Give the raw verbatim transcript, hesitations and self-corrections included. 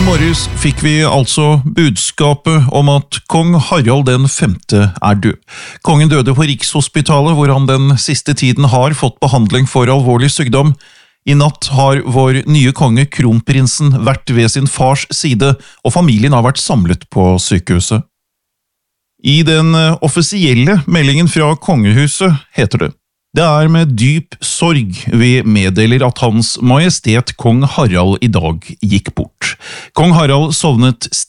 morges fikk vi altså budskapet om at kong Harald den femte er død. Kongen døde på Rikshospitalet, hvor han den siste tiden har fått behandling for alvorlig sykdom. I natt har vår nye konge, kronprinsen, vært ved sin fars side, og familien har vært samlet på sykehuset. I den offisielle meldingen fra kongehuset heter det: Det er med dyp sorg vi meddeler at Hans Majestet Kong Harald i dag gikk bort. Kong Harald sovnet